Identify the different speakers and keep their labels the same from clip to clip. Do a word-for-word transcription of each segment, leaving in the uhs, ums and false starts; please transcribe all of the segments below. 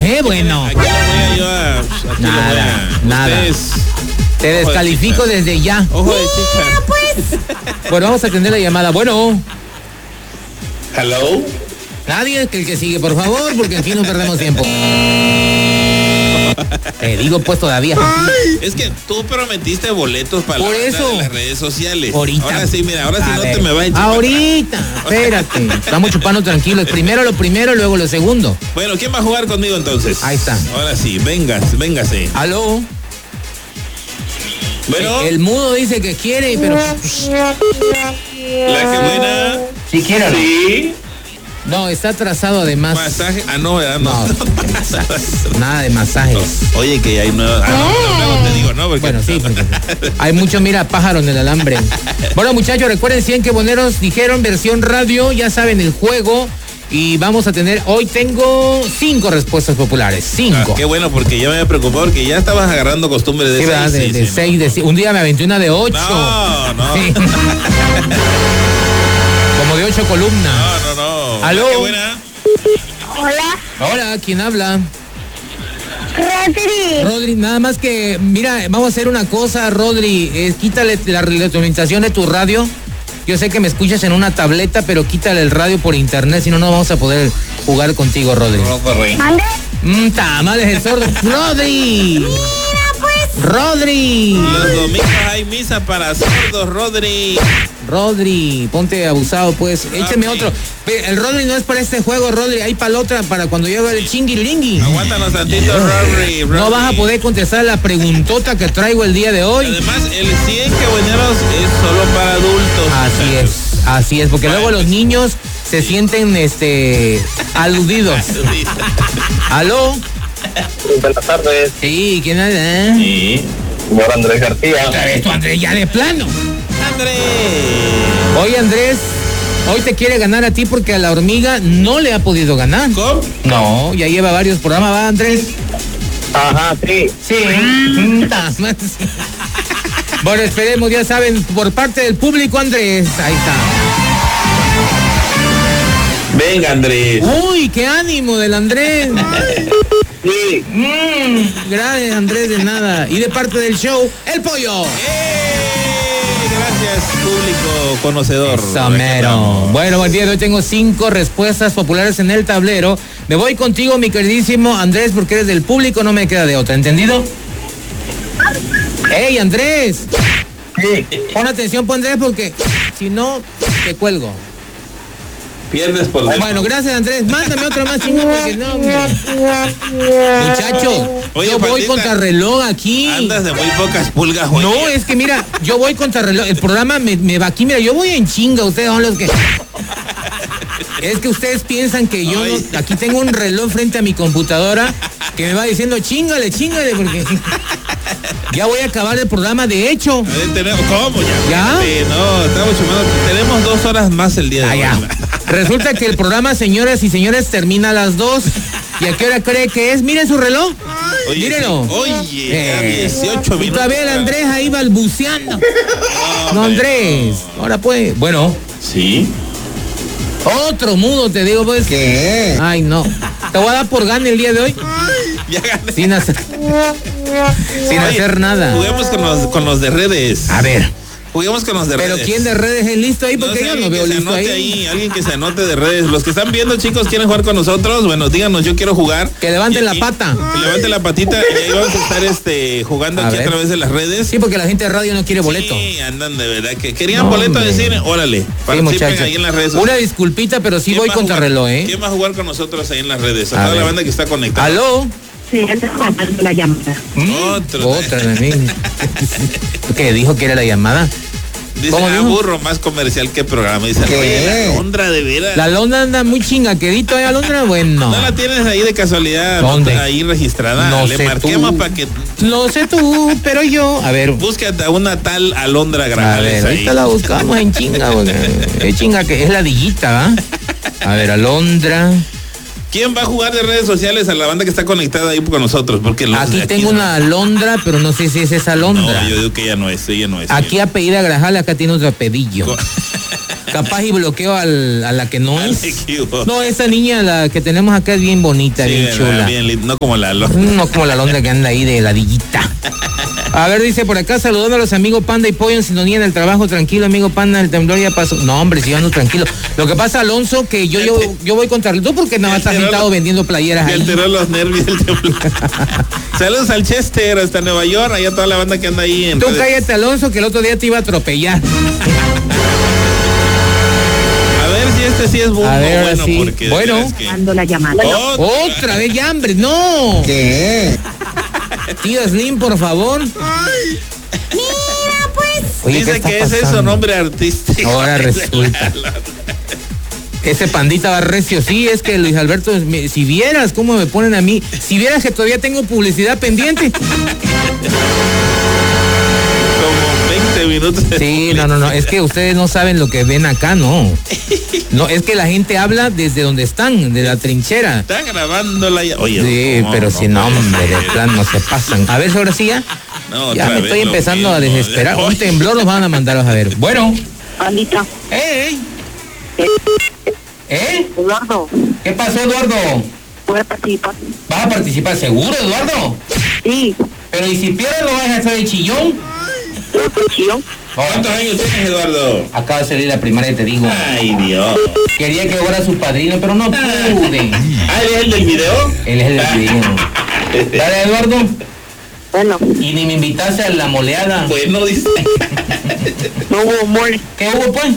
Speaker 1: ¿Eh? Bueno.
Speaker 2: Aquí lo voy a yo a, aquí
Speaker 1: nada,
Speaker 2: lo voy a,
Speaker 1: nada.
Speaker 2: Ustedes,
Speaker 1: te descalifico de desde ya.
Speaker 2: Ojo de chicha.
Speaker 1: Pues. Bueno, vamos a atender la llamada. Bueno.
Speaker 2: Hello.
Speaker 1: Nadie, que el que sigue, por favor, porque aquí no perdemos tiempo. Te digo, pues todavía.
Speaker 2: Ay, es que tú prometiste boletos para
Speaker 1: por
Speaker 2: la banda
Speaker 1: eso,
Speaker 2: de las redes sociales.
Speaker 1: Ahorita.
Speaker 2: Ahora sí, mira, ahora sí
Speaker 1: a
Speaker 2: no
Speaker 1: ver,
Speaker 2: te me vas a echar.
Speaker 1: ahorita, espérate. Estamos chupando tranquilos. Primero lo primero, luego lo segundo.
Speaker 2: Bueno, ¿quién va a jugar conmigo entonces?
Speaker 1: Ahí está.
Speaker 2: Ahora sí, vengas, véngase.
Speaker 1: ¿Aló?
Speaker 2: Bueno.
Speaker 1: El, el mudo dice que quiere, pero...
Speaker 2: La que buena.
Speaker 1: Si quiere.
Speaker 2: Sí.
Speaker 1: No, está atrasado además.
Speaker 2: Masaje. Ah, no, ¿verdad? No.
Speaker 1: No, nada de masajes.
Speaker 2: Oye, que hay nuevos. Ah, no, luego te digo, ¿no? Porque...
Speaker 1: Bueno, sí, porque hay mucho, mira, pájaro en el alambre. Bueno, muchachos, recuerden, cien que boneros dijeron, versión radio, ya saben, el juego. Y vamos a tener, hoy tengo cinco respuestas populares, cinco.
Speaker 2: Ah, qué bueno, porque ya me había preocupado, porque ya estabas agarrando costumbre de
Speaker 1: sí,
Speaker 2: seis.
Speaker 1: ¿verdad? De,
Speaker 2: sí,
Speaker 1: de
Speaker 2: sí,
Speaker 1: seis,
Speaker 2: no.
Speaker 1: de, un día me aventé una de ocho.
Speaker 2: No, no.
Speaker 1: Sí. Como de ocho columnas.
Speaker 2: No, no, no.
Speaker 1: ¿Aló?
Speaker 2: Qué buena.
Speaker 3: Hola.
Speaker 1: Hola, ¿quién habla?
Speaker 3: Rodri.
Speaker 1: Rodri, nada más que, mira, vamos a hacer una cosa, Rodri, eh, quítale la retroalimentación de tu radio. Yo sé que me escuchas en una tableta, pero quítale el radio por internet, si no, no vamos a poder jugar contigo, Rodri.
Speaker 3: ¿Mande?
Speaker 1: Mmm, tamales el sordo. ¡Rodri!
Speaker 3: Mira, pues.
Speaker 1: ¡Rodri!
Speaker 2: Los domingos hay misa para sordos, Rodri.
Speaker 1: Rodri, ponte abusado, pues. Échame
Speaker 2: Ok.
Speaker 1: otro. El Rodri no es para este juego, Rodri. Hay para la otra, para cuando llegue el chingilingui.
Speaker 2: Aguántanos tantito, Rodri. Rodri.
Speaker 1: No vas a poder contestar la preguntota que traigo el día de hoy.
Speaker 2: Además, el cien que bueneros es solo para adultos.
Speaker 1: Así es, así es, porque
Speaker 2: Bueno,
Speaker 1: luego los
Speaker 2: pues,
Speaker 1: niños se sienten, este, aludidos. ¿Aló?
Speaker 4: Buenas tardes.
Speaker 1: Sí, ¿quién habla?
Speaker 4: Sí. Señor Andrés García.
Speaker 1: Otra vez tú, Andrés, ya de plano.
Speaker 2: Andrés.
Speaker 1: Oye, Andrés, hoy te quiere ganar a ti porque a la hormiga no le ha podido ganar.
Speaker 2: ¿Cómo?
Speaker 1: No, ya lleva varios programas, ¿va, Andrés?
Speaker 4: Ajá, sí.
Speaker 1: Sí. Mm, ta- Bueno, esperemos, ya saben, por parte del público, Andrés. Ahí está.
Speaker 2: Venga, Andrés.
Speaker 1: Uy, qué ánimo del Andrés.
Speaker 4: Sí.
Speaker 1: Mm, gracias, Andrés, de nada. Y de parte del show, el pollo.
Speaker 2: ¡Eh! Gracias, público conocedor.
Speaker 1: Samero. Bueno, el día de hoy tengo cinco respuestas populares en el tablero. Me voy contigo, mi queridísimo Andrés, porque eres del público, no me queda de otra, ¿entendido? ¡Ey, Andrés!
Speaker 4: Sí.
Speaker 1: Pon atención, pon Andrés, porque si no, te cuelgo.
Speaker 2: Pierdes por la...
Speaker 1: Bueno, gracias, Andrés. Mándame otro más chingo, porque no, hombre. Muchachos,
Speaker 2: Oye,
Speaker 1: yo voy
Speaker 2: Pandita,
Speaker 1: contra reloj aquí.
Speaker 2: Andas de muy pocas pulgas, güey.
Speaker 1: No, es que mira, yo voy contra reloj. El programa me, me va aquí, mira, yo voy en chinga, ustedes son los que... Es que ustedes piensan que yo
Speaker 2: Ay.
Speaker 1: no, aquí tengo un reloj frente a mi computadora que me va diciendo chingale, chingale, porque ya voy a acabar el programa de hecho.
Speaker 2: A ver, tenemos- ¿Cómo ya?
Speaker 1: ¿Ya?
Speaker 2: Sí, no, estamos chumando. Tenemos dos horas más el día de
Speaker 1: Ah,
Speaker 2: hoy.
Speaker 1: ya. Resulta que el programa, señoras y señores, termina a las dos. ¿Y a qué hora cree que es? Miren su reloj.
Speaker 2: Oye,
Speaker 1: Mírenlo.
Speaker 2: sí. Oye, ya
Speaker 1: Eh,
Speaker 2: dieciocho
Speaker 1: y
Speaker 2: minutos.
Speaker 1: todavía el Andrés ahí balbuceando. No, Andrés. Ahora pues. Bueno,
Speaker 2: Sí.
Speaker 1: otro mudo te digo, pues.
Speaker 4: ¿Qué?
Speaker 1: Ay, no. Te voy a dar por gane el día de hoy.
Speaker 2: Ya gané.
Speaker 1: Sin hacer, sin
Speaker 2: Oye,
Speaker 1: hacer nada.
Speaker 2: Juguemos con los, con los de redes.
Speaker 1: A ver.
Speaker 2: Juguemos con los de
Speaker 1: Pero
Speaker 2: redes.
Speaker 1: ¿quién de redes es listo ahí? Porque
Speaker 2: sé,
Speaker 1: yo no
Speaker 2: alguien
Speaker 1: veo
Speaker 2: que se
Speaker 1: listo
Speaker 2: anote
Speaker 1: ahí.
Speaker 2: ahí. Alguien que se anote de redes. Los que están viendo, chicos, quieren jugar con nosotros. Bueno, díganos, yo quiero jugar.
Speaker 1: Que levanten
Speaker 2: Y-
Speaker 1: la
Speaker 2: y-
Speaker 1: pata.
Speaker 2: Que levanten la patita y ahí vamos a estar este, jugando
Speaker 1: A
Speaker 2: aquí
Speaker 1: ver.
Speaker 2: a través de las redes.
Speaker 1: Sí, porque la gente de radio no quiere boleto.
Speaker 2: Sí, andan de verdad. Que querían
Speaker 1: No,
Speaker 2: boleto de
Speaker 1: hombre.
Speaker 2: cine. Órale.
Speaker 1: Sí,
Speaker 2: Participen
Speaker 1: muchachos.
Speaker 2: ahí en las redes
Speaker 1: Una
Speaker 2: sociales.
Speaker 1: disculpita, pero sí
Speaker 2: ¿Quién
Speaker 1: voy
Speaker 2: va a
Speaker 1: contra
Speaker 2: jugar?
Speaker 1: reloj, ¿eh?
Speaker 2: ¿Quién va a jugar con nosotros ahí en las redes? A,
Speaker 1: A
Speaker 2: toda
Speaker 1: ver.
Speaker 2: la banda que está conectada.
Speaker 1: ¿Aló?
Speaker 3: Sí, él está tomando la llamada.
Speaker 2: Otro.
Speaker 1: Otra de mí. ¿Qué dijo que era la llamada?
Speaker 2: Dice,
Speaker 1: ¿Cómo
Speaker 2: ah,
Speaker 1: dijo?
Speaker 2: burro, más comercial que programa. Dice,
Speaker 4: ¿Qué?
Speaker 2: oye, la Alondra, de veras.
Speaker 1: La Alondra anda muy chingaquedito, ¿eh, Alondra? Bueno.
Speaker 2: ¿No la tienes ahí de casualidad?
Speaker 1: ¿Dónde?
Speaker 2: Ahí registrada.
Speaker 1: No
Speaker 2: Le
Speaker 1: sé
Speaker 2: marquemos
Speaker 1: tú.
Speaker 2: para que
Speaker 1: Lo sé tú, pero yo. A ver.
Speaker 2: búscate a una tal Alondra
Speaker 1: A
Speaker 2: Grajales
Speaker 1: ver,
Speaker 2: ahí.
Speaker 1: ahorita la buscamos en chinga, porque es chinga que es ladillita, ¿va? A ver, Alondra.
Speaker 2: ¿Quién va a jugar de redes sociales a la banda que está conectada ahí con nosotros? Porque los
Speaker 1: Aquí
Speaker 2: de
Speaker 1: tengo
Speaker 2: no.
Speaker 1: una alondra, pero no sé si es esa alondra.
Speaker 2: No, yo digo que ella no es, ella no es.
Speaker 1: Aquí apellida Grajal, acá tiene otro apellido.
Speaker 2: Co-
Speaker 1: Capaz y bloqueo al, a la que no
Speaker 2: Al
Speaker 1: es.
Speaker 2: equipo.
Speaker 1: No, esa niña, la que tenemos acá, es bien bonita,
Speaker 2: Sí,
Speaker 1: bien
Speaker 2: ¿verdad?
Speaker 1: chula.
Speaker 2: Bien lindo, no como la Lolo.
Speaker 1: No como la alondra que anda ahí de ladillita. A ver, dice por acá, saludando a los amigos Panda y Pollo en sintonía en el trabajo. Tranquilo, amigo Panda, el temblor ya pasó. No, hombre, si yo ando tranquilo. Lo que pasa, Alonso, que yo yo, yo voy contra tú porque nada más estás
Speaker 2: alteró
Speaker 1: agitado
Speaker 2: los-
Speaker 1: vendiendo playeras
Speaker 2: Me
Speaker 1: ahí.
Speaker 2: alteró los nervios el temblor. Saludos al Chester, hasta Nueva York, allá toda la banda que anda ahí en
Speaker 1: Tú
Speaker 2: redes.
Speaker 1: cállate, Alonso, que el otro día te iba a atropellar.
Speaker 2: A ver si este sí es bueno,
Speaker 1: A ver, ahora
Speaker 2: bueno,
Speaker 1: sí.
Speaker 2: porque de
Speaker 1: Bueno.
Speaker 2: veras que-
Speaker 3: Tomando la llamada.
Speaker 2: Oh,
Speaker 1: Otra vez ya, hombre, no.
Speaker 4: ¿Qué?
Speaker 1: Tío Slim, por favor. Oye, ¿qué
Speaker 2: dice
Speaker 1: está
Speaker 2: que ese es su
Speaker 1: pasando?
Speaker 2: nombre artístico.
Speaker 1: Ahora resulta. Ese pandita va recio, sí, es que Luis Alberto, me- si vieras cómo me ponen a mí, si vieras que todavía tengo publicidad pendiente.
Speaker 2: Como veinte minutos. de
Speaker 1: Sí, no, no, no, es que ustedes no saben lo que ven acá, no. No, es que la gente habla desde donde están, de la trinchera.
Speaker 2: Está grabando la. Oye,
Speaker 1: Sí,
Speaker 2: no,
Speaker 1: pero
Speaker 2: no
Speaker 1: si no,
Speaker 2: puede
Speaker 1: hombre, de
Speaker 2: ser.
Speaker 1: plano se pasan. A ver, ahora sí ya.
Speaker 2: No,
Speaker 1: Ya
Speaker 2: otra
Speaker 1: me
Speaker 2: vez
Speaker 1: estoy
Speaker 2: lo
Speaker 1: empezando a
Speaker 2: mismo.
Speaker 1: desesperar. Un
Speaker 2: Oye,
Speaker 1: temblor los van a mandar a ver. Bueno.
Speaker 3: Pandita.
Speaker 1: ¡Ey! ¿Eh?
Speaker 3: Eduardo,
Speaker 1: ¿Qué pasó, Eduardo?
Speaker 3: ¿puedes participar?
Speaker 1: ¿Vas a participar seguro, Eduardo?
Speaker 3: Sí.
Speaker 1: Pero ¿y si pierdes lo vas a hacer de chillón?
Speaker 3: ¿Lo cuchillo?
Speaker 2: ¿Cuántos años tienes, Eduardo?
Speaker 1: Acaba de salir la primaria y te digo.
Speaker 2: Ay, Dios.
Speaker 1: Quería que fuera su padrino, pero no pude.
Speaker 2: Ah, ¿él es el del video?
Speaker 1: Él es el video. Dale, Eduardo.
Speaker 3: Bueno,
Speaker 1: Y ni me invitaste a la moleada.
Speaker 2: Bueno, dice.
Speaker 3: no hubo mole,
Speaker 1: ¿Qué hubo, pues?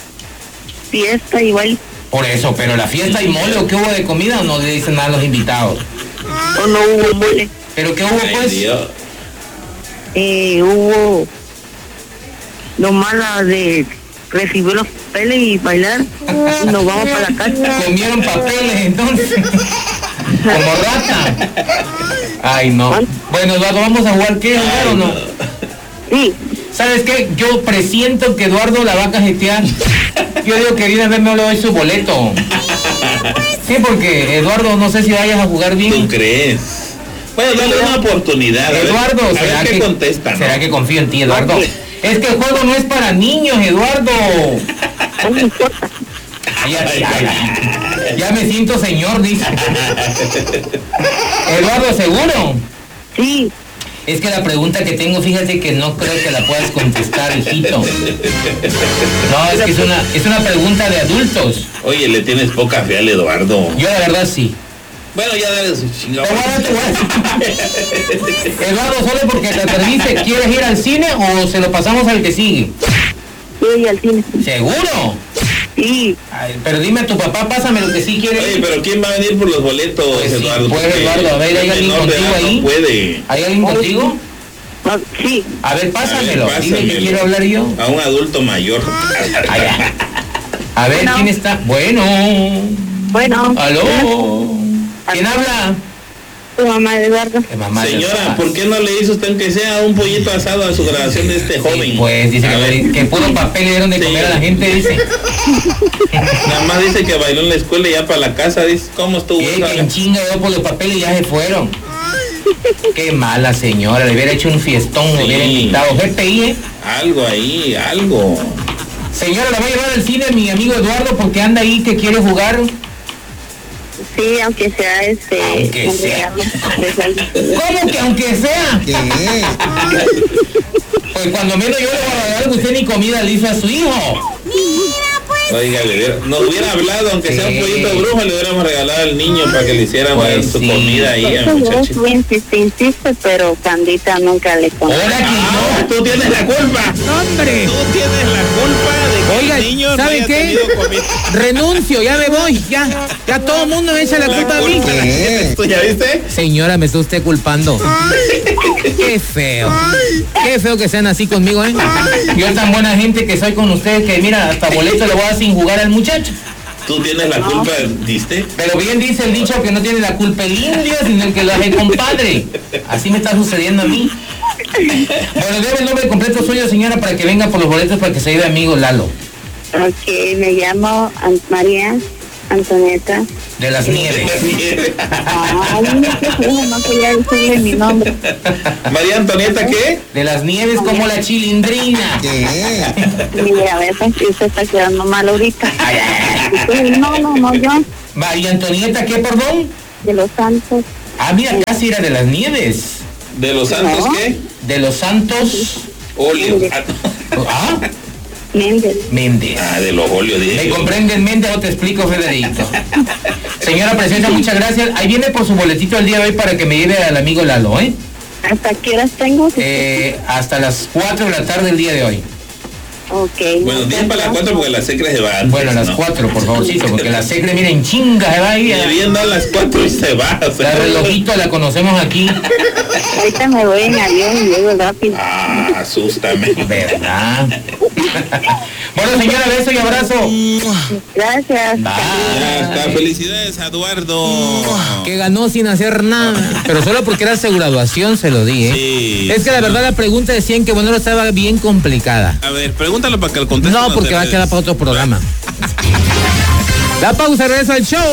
Speaker 3: fiesta y baile.
Speaker 1: Por eso, pero la fiesta y mole, ¿o qué hubo de comida o no le dicen nada a los invitados?
Speaker 3: O no hubo mole.
Speaker 1: ¿Pero qué hubo,
Speaker 2: Ay,
Speaker 1: pues?
Speaker 2: Dios.
Speaker 3: Eh, hubo lo mala de recibir los papeles y bailar. Y nos vamos para la casa.
Speaker 1: Comieron papeles, entonces. Como rata. Ay, no. Bueno, Eduardo, ¿vamos a jugar qué? ¿Jugar o no?
Speaker 3: Sí.
Speaker 1: ¿Sabes qué? Yo presiento que Eduardo la va a cajetear. Yo digo que viene a verme, le doy su boleto. Sí, porque Eduardo, no sé si vayas a jugar
Speaker 2: ¿Tú
Speaker 1: bien.
Speaker 2: crees? Bueno, dale una oportunidad. A ver-
Speaker 1: Eduardo,
Speaker 2: a ver
Speaker 1: ¿será
Speaker 2: qué
Speaker 1: que
Speaker 2: contesta, ¿no?
Speaker 1: ¿será que confío en ti, Eduardo? Es que el juego no es para niños, Eduardo.
Speaker 3: No me importa.
Speaker 1: Ay, ya, ya, ya. Ya me siento señor, dice. Eduardo, ¿seguro?
Speaker 3: Sí.
Speaker 1: Es que la pregunta que tengo, fíjate que no creo que la puedas contestar, hijito. No, es que es una, es una pregunta de adultos.
Speaker 2: Oye, le tienes poca fe al Eduardo.
Speaker 1: Yo la verdad sí.
Speaker 2: Bueno, ya dale su
Speaker 1: Te
Speaker 2: chingada.
Speaker 1: voy a dar, te voy a decir. Eduardo, solo porque te perdiste, ¿quieres ir al cine o se lo pasamos al que sigue?
Speaker 3: Sí, al cine.
Speaker 1: ¿Seguro?
Speaker 3: Sí.
Speaker 1: Ay, pero dime a tu papá, pásame lo que sí quiere.
Speaker 2: Oye, pero ¿quién va a venir por los boletos,
Speaker 1: Pues sí,
Speaker 2: Eduardo?
Speaker 1: puede,
Speaker 2: Porque
Speaker 1: Eduardo, a ver, ¿hay
Speaker 2: el
Speaker 1: alguien
Speaker 2: menor de
Speaker 1: contigo
Speaker 2: edad
Speaker 1: ahí?
Speaker 2: No puede.
Speaker 1: ¿Hay alguien contigo?
Speaker 3: Ah, sí.
Speaker 1: A ver, pásamelo.
Speaker 2: A ver,
Speaker 1: Dime que
Speaker 2: pásamelo.
Speaker 1: quiero hablar yo.
Speaker 2: A un adulto mayor.
Speaker 1: Ay, ya. A ver,
Speaker 3: Bueno.
Speaker 1: ¿quién está? Bueno.
Speaker 3: Bueno.
Speaker 1: ¿Aló? ¿Quién habla?
Speaker 3: Tu mamá de Eduardo.
Speaker 1: Eh, mamá de
Speaker 2: Señora,
Speaker 1: Sas.
Speaker 2: ¿por qué no le hizo usted que sea un pollito asado a su grabación de este joven?
Speaker 1: Sí, pues dice
Speaker 2: A ver,
Speaker 1: que, que puro papel le dieron de
Speaker 2: Sí.
Speaker 1: comer a la gente, dice.
Speaker 2: Nada más dice que bailó en la escuela y ya para la casa, dice, ¿cómo estuvo?
Speaker 1: Que,
Speaker 2: esa?
Speaker 1: que en chinga yo por los papeles y ya se fueron. Qué mala señora, le hubiera hecho un fiestón, le hubiera
Speaker 2: Sí.
Speaker 1: invitado. G P I, ¿eh?
Speaker 2: Algo ahí, algo.
Speaker 1: Señora, la voy a llevar al cine mi amigo Eduardo porque anda ahí que quiere jugar.
Speaker 3: Sí, aunque sea este.
Speaker 1: Aunque
Speaker 3: un
Speaker 1: sea.
Speaker 3: regalo de alguien.
Speaker 1: ¿Cómo que aunque sea?
Speaker 4: ¿Qué?
Speaker 1: Pues cuando menos yo le voy a regalar que usted ni comida le hizo a su hijo.
Speaker 2: Oiga, le hubiera- nos hubiera hablado, aunque sea un
Speaker 1: Sí.
Speaker 2: pollito de brujo, le hubiéramos regalado al niño para que le hicieran
Speaker 1: Pues
Speaker 2: su
Speaker 1: sí.
Speaker 2: comida ahí al
Speaker 3: Eso es
Speaker 2: muchacho.
Speaker 3: muy insiste, insiste, pero Candita nunca le contó.
Speaker 1: Ahora que
Speaker 2: Ah, tú tienes la culpa.
Speaker 1: no. ¡Hombre!
Speaker 2: Tú tienes la culpa de que
Speaker 1: Oiga,
Speaker 2: el niño no
Speaker 1: ¿sabe
Speaker 2: haya
Speaker 1: qué?
Speaker 2: tenido comida.
Speaker 1: Renuncio, ya me voy, ya. Ya todo el mundo me echa la culpa a mí.
Speaker 2: culpa la tienes tú, ¿ya viste?
Speaker 1: Señora, me está usted culpando. Qué feo. Qué feo que sean así conmigo, ¿eh? Yo tan buena gente que soy con ustedes que mira, hasta boleto le voy a dar sin jugar al muchacho.
Speaker 2: Tú tienes la culpa, ¿viste?
Speaker 1: Pero bien dice el dicho que no tiene la culpa el indio, sino el que lo hace compadre. Así me está sucediendo a mí. Bueno, debe el nombre completo suyo, señora, para que venga por los boletos para que se lleve amigo Lalo.
Speaker 3: Ok, me llamo Ant María Antonieta.
Speaker 1: De las Nieves.
Speaker 3: Ay, no sé, no quería decirle mi nombre.
Speaker 2: María Antonieta, ¿qué?
Speaker 1: De las Nieves como la Chilindrina.
Speaker 3: Mira, a ver, si se está quedando mal ahorita. No, no, no, yo.
Speaker 1: María Antonieta, ¿qué, perdón?
Speaker 3: De los Santos.
Speaker 1: Ah, mira, casi era de las Nieves.
Speaker 2: ¿De los Santos
Speaker 3: No.
Speaker 2: qué?
Speaker 1: De los Santos.
Speaker 2: Óleo.
Speaker 1: Ah,
Speaker 3: Méndez.
Speaker 1: Méndez.
Speaker 2: Ah, de los óleos,
Speaker 1: ¿Me
Speaker 2: Diego.
Speaker 1: comprenden, Méndez, o te explico, Federico? Señora Presencia, muchas gracias. Ahí viene por su boletito el día de hoy para que me lleve al amigo Lalo, ¿eh?
Speaker 3: ¿Hasta qué horas tengo?
Speaker 1: Eh, hasta las cuatro de la tarde del día de hoy.
Speaker 3: Ok.
Speaker 2: Bueno, diez para las cuatro porque la secre se va antes,
Speaker 1: Bueno, a las
Speaker 2: ¿no?
Speaker 1: cuatro, por favorcito, porque la secre, miren, chinga, se va ahí.
Speaker 2: Y viendo a las cuatro y se va. O sea,
Speaker 1: La relojito la conocemos aquí.
Speaker 3: Ahorita me voy en avión y llego rápido.
Speaker 2: Ah, asústame.
Speaker 1: ¿Verdad? Bueno, señora, beso y abrazo.
Speaker 3: Gracias.
Speaker 2: Ya está. Felicidades a Eduardo.
Speaker 1: Que ganó sin hacer nada. Pero solo porque era su graduación se lo di, ¿eh?
Speaker 2: Sí.
Speaker 1: Es que la verdad la pregunta decían que bueno, estaba bien complicada.
Speaker 2: A ver, pregúntalo para que lo conteste.
Speaker 1: No, porque va a quedar para otro programa. La pausa, regreso al show.